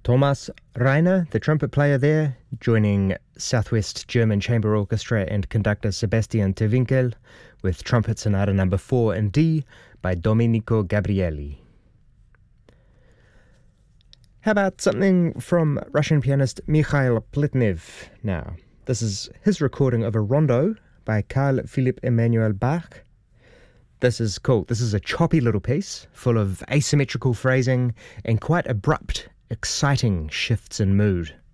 Thomas Reiner, the trumpet player there, joining Southwest German Chamber Orchestra and conductor Sebastian Terwinkel with Trumpet Sonata No. 4 in D by Domenico Gabrieli. How about something from Russian pianist Mikhail Pletnev now? This is his recording of a rondo by Carl Philipp Emanuel Bach. This is cool. This is a choppy little piece full of asymmetrical phrasing and quite abrupt, exciting shifts in mood.